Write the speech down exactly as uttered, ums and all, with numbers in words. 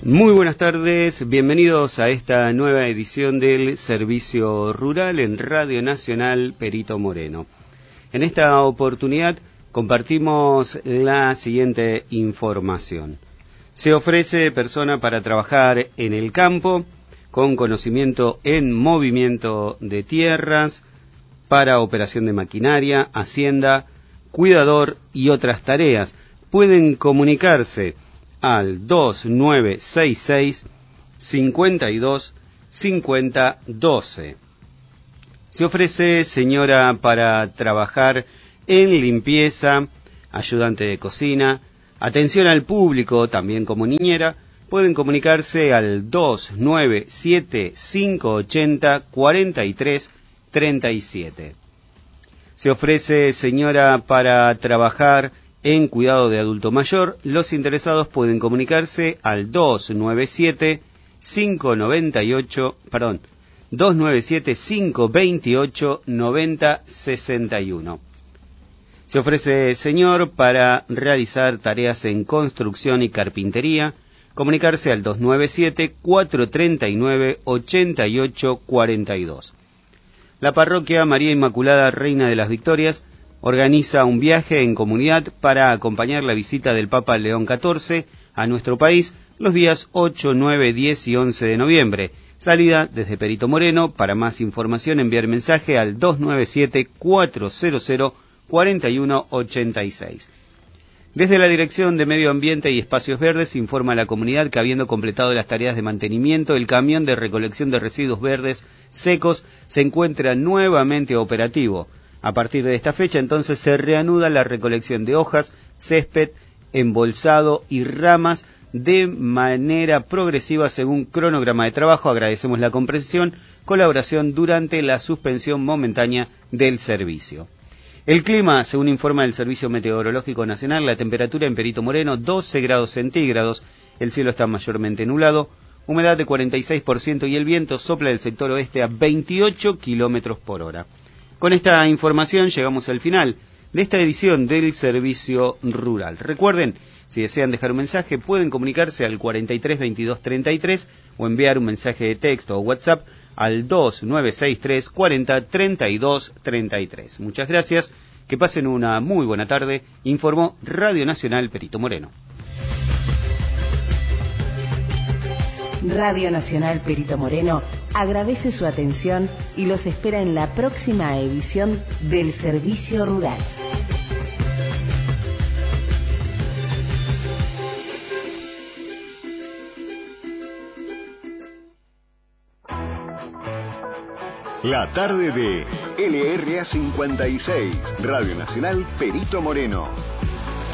Muy buenas tardes, bienvenidos a esta nueva edición del Servicio Rural en Radio Nacional Perito Moreno. En esta oportunidad compartimos la siguiente información. Se ofrece persona para trabajar en el campo, con conocimiento en movimiento de tierras, para operación de maquinaria, hacienda, cuidador y otras tareas. Pueden comunicarse al dos nueve seis seis, cinco dos, cinco cero uno dos. Se ofrece señora para trabajar en limpieza, ayudante de cocina, atención al público, también como niñera. Pueden comunicarse al dos nueve siete, cinco ocho cero, cuatro tres tres siete. Se ofrece señora para trabajar en cuidado de adulto mayor. Los interesados pueden comunicarse al dos nueve siete, cinco nueve ocho, perdón, dos nueve siete, cinco dos ocho, nueve cero seis uno. Se ofrece señor para realizar tareas en construcción y carpintería. Comunicarse al dos nueve siete, cuatro tres nueve, ocho ocho cuatro dos. La parroquia María Inmaculada Reina de las Victorias organiza un viaje en comunidad para acompañar la visita del Papa León catorce a nuestro país los días ocho, nueve, diez y once de noviembre. Salida desde Perito Moreno. Para más información enviar mensaje al dos nueve siete, cuatro cero cero, cuatro uno ocho seis. Desde la Dirección de Medio Ambiente y Espacios Verdes se informa a la comunidad que, habiendo completado las tareas de mantenimiento, el camión de recolección de residuos verdes secos se encuentra nuevamente operativo. A partir de esta fecha, entonces, se reanuda la recolección de hojas, césped, embolsado y ramas de manera progresiva según cronograma de trabajo. Agradecemos la comprensión, colaboración durante la suspensión momentánea del servicio. El clima, según informa el Servicio Meteorológico Nacional, la temperatura en Perito Moreno, doce grados centígrados, el cielo está mayormente nublado, humedad de cuarenta y seis por ciento y el viento sopla del sector oeste a veintiocho kilómetros por hora. Con esta información llegamos al final de esta edición del Servicio Rural. Recuerden, si desean dejar un mensaje, pueden comunicarse al cuarenta y tres, veintidós, treinta y tres o enviar un mensaje de texto o WhatsApp al dos nueve seis tres, cuarenta, treinta y dos, treinta y tres. Muchas gracias, que pasen una muy buena tarde, informó Radio Nacional Perito Moreno. Radio Nacional Perito Moreno agradece su atención y los espera en la próxima edición del Servicio Rural. La tarde de L R A cincuenta y seis, Radio Nacional Perito Moreno.